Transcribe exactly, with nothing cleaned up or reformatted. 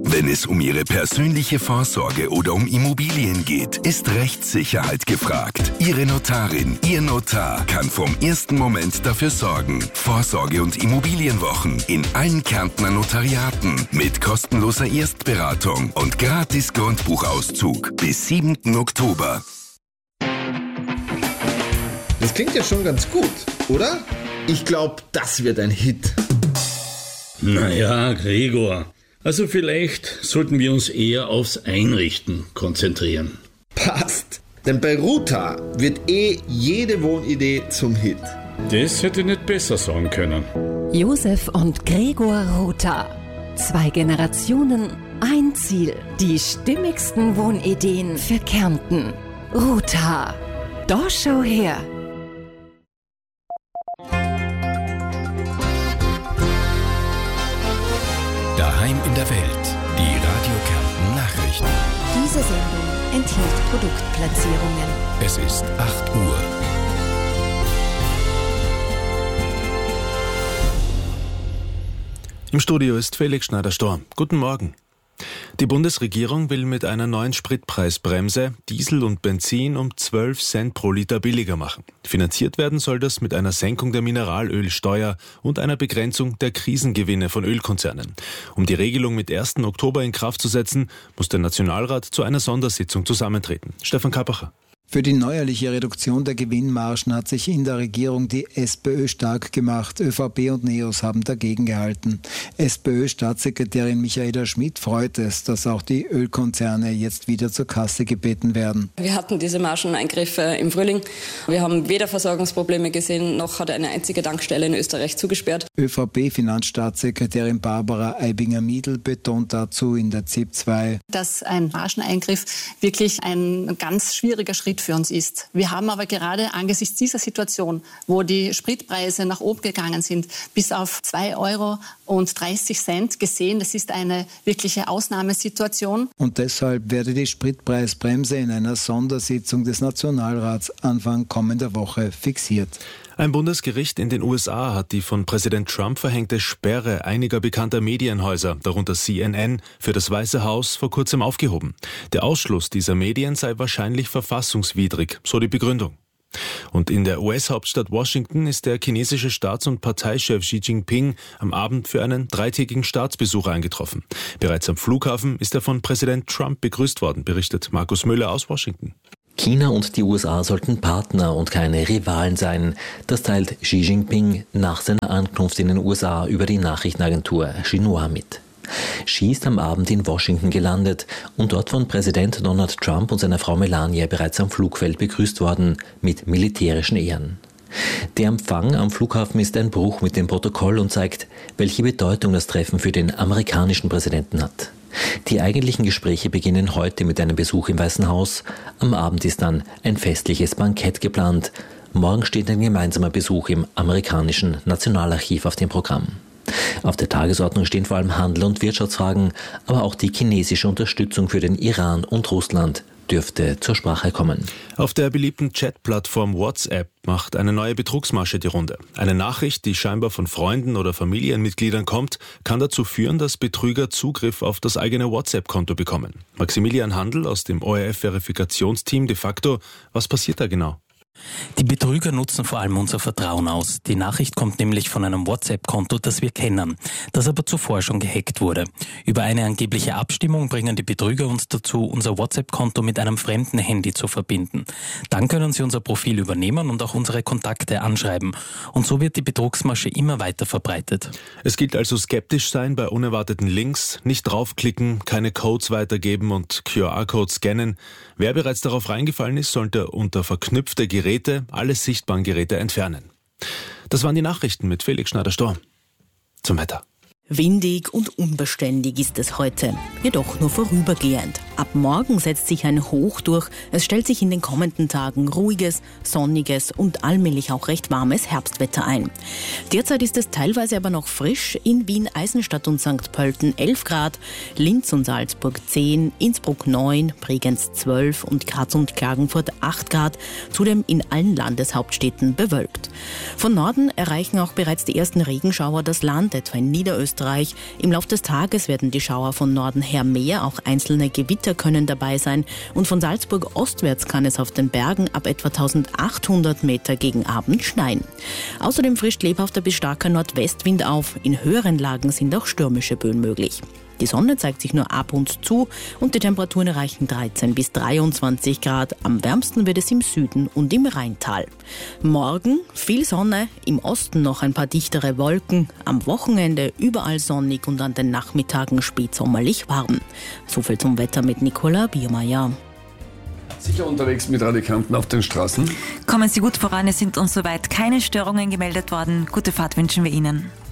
Wenn es um Ihre persönliche Vorsorge oder um Immobilien geht, ist Rechtssicherheit gefragt. Ihre Notarin, Ihr Notar kann vom ersten Moment dafür sorgen. Vorsorge- und Immobilienwochen in allen Kärntner Notariaten mit kostenloser Erstberatung und gratis Grundbuchauszug bis siebten Oktober. Das klingt ja schon ganz gut, oder? Ich glaube, das wird ein Hit. Naja, Gregor, also vielleicht sollten wir uns eher aufs Einrichten konzentrieren. Passt, denn bei Ruta wird eh jede Wohnidee zum Hit. Das hätte ich nicht besser sagen können. Josef und Gregor Ruta. Zwei Generationen, ein Ziel. Die stimmigsten Wohnideen für Kärnten. Ruta. Da schau her. Daheim in der Welt. Die Radio Kärnten Nachrichten. Diese Sendung enthielt Produktplatzierungen. Es ist acht Uhr. Im Studio ist Felix Schneider-Storr. Guten Morgen. Die Bundesregierung will mit einer neuen Spritpreisbremse Diesel und Benzin um zwölf Cent pro Liter billiger machen. Finanziert werden soll das mit einer Senkung der Mineralölsteuer und einer Begrenzung der Krisengewinne von Ölkonzernen. Um die Regelung mit ersten Oktober in Kraft zu setzen, muss der Nationalrat zu einer Sondersitzung zusammentreten. Stefan Kappacher. Für die neuerliche Reduktion der Gewinnmargen hat sich in der Regierung die SPÖ stark gemacht. ÖVP und NEOS haben dagegen gehalten. SPÖ-Staatssekretärin Michaela Schmidt freut es, dass auch die Ölkonzerne jetzt wieder zur Kasse gebeten werden. Wir hatten diese Margeneingriffe im Frühling. Wir haben weder Versorgungsprobleme gesehen, noch hat eine einzige Tankstelle in Österreich zugesperrt. ÖVP-Finanzstaatssekretärin Barbara Aibinger-Miedl betont dazu in der Z I P zwei, dass ein Margeneingriff wirklich ein ganz schwieriger Schritt für uns ist. Wir haben aber gerade angesichts dieser Situation, wo die Spritpreise nach oben gegangen sind, bis auf zwei Euro und dreißig Cent gesehen, das ist eine wirkliche Ausnahmesituation. Und deshalb werde die Spritpreisbremse in einer Sondersitzung des Nationalrats Anfang kommender Woche fixiert. Ein Bundesgericht in den U S A hat die von Präsident Trump verhängte Sperre einiger bekannter Medienhäuser, darunter C N N, für das Weiße Haus vor kurzem aufgehoben. Der Ausschluss dieser Medien sei wahrscheinlich verfassungswidrig, so die Begründung. Und in der U S-Hauptstadt Washington ist der chinesische Staats- und Parteichef Xi Jinping am Abend für einen dreitägigen Staatsbesuch eingetroffen. Bereits am Flughafen ist er von Präsident Trump begrüßt worden, berichtet Markus Müller aus Washington. China und die U S A sollten Partner und keine Rivalen sein. Das teilt Xi Jinping nach seiner Ankunft in den U S A über die Nachrichtenagentur Xinhua mit. Xi ist am Abend in Washington gelandet und dort von Präsident Donald Trump und seiner Frau Melania bereits am Flugfeld begrüßt worden mit militärischen Ehren. Der Empfang am Flughafen ist ein Bruch mit dem Protokoll und zeigt, welche Bedeutung das Treffen für den amerikanischen Präsidenten hat. Die eigentlichen Gespräche beginnen heute mit einem Besuch im Weißen Haus. Am Abend ist dann ein festliches Bankett geplant. Morgen steht ein gemeinsamer Besuch im amerikanischen Nationalarchiv auf dem Programm. Auf der Tagesordnung stehen vor allem Handel- und Wirtschaftsfragen, aber auch die chinesische Unterstützung für den Iran und Russland dürfte zur Sprache kommen. Auf der beliebten Chat-Plattform WhatsApp macht eine neue Betrugsmasche die Runde. Eine Nachricht, die scheinbar von Freunden oder Familienmitgliedern kommt, kann dazu führen, dass Betrüger Zugriff auf das eigene WhatsApp-Konto bekommen. Maximilian Handel aus dem O R F-Verifikationsteam de facto, was passiert da genau? Die Betrüger nutzen vor allem unser Vertrauen aus. Die Nachricht kommt nämlich von einem WhatsApp-Konto, das wir kennen, das aber zuvor schon gehackt wurde. Über eine angebliche Abstimmung bringen die Betrüger uns dazu, unser WhatsApp-Konto mit einem fremden Handy zu verbinden. Dann können sie unser Profil übernehmen und auch unsere Kontakte anschreiben. Und so wird die Betrugsmasche immer weiter verbreitet. Es gilt also skeptisch sein bei unerwarteten Links, nicht draufklicken, keine Codes weitergeben und Q R-Codes scannen. Wer bereits darauf reingefallen ist, sollte unter verknüpfte Geräte alle sichtbaren Geräte entfernen. Das waren die Nachrichten mit Felix Schneider-Storr. Zum Wetter. Windig und unbeständig ist es heute, jedoch nur vorübergehend. Ab morgen setzt sich ein Hoch durch. Es stellt sich in den kommenden Tagen ruhiges, sonniges und allmählich auch recht warmes Herbstwetter ein. Derzeit ist es teilweise aber noch frisch. In Wien, Eisenstadt und Sankt Pölten elf Grad, Linz und Salzburg zehn, Innsbruck neun, Bregenz zwölf und Graz und Klagenfurt acht Grad. Zudem in allen Landeshauptstädten bewölkt. Von Norden erreichen auch bereits die ersten Regenschauer das Land, etwa in Niederösterreich. Im Laufe des Tages werden die Schauer von Norden her mehr, auch einzelne Gewitter können dabei sein. Und von Salzburg ostwärts kann es auf den Bergen ab etwa eintausendachthundert Meter gegen Abend schneien. Außerdem frischt lebhafter bis starker Nordwestwind auf. In höheren Lagen sind auch stürmische Böen möglich. Die Sonne zeigt sich nur ab und zu und die Temperaturen erreichen dreizehn bis dreiundzwanzig Grad. Am wärmsten wird es im Süden und im Rheintal. Morgen viel Sonne, im Osten noch ein paar dichtere Wolken. Am Wochenende überall sonnig und an den Nachmittagen spätsommerlich warm. Soviel zum Wetter mit Nicola Biermeier. Sicher unterwegs mit Radikanten auf den Straßen? Kommen Sie gut voran, es sind uns soweit keine Störungen gemeldet worden. Gute Fahrt wünschen wir Ihnen.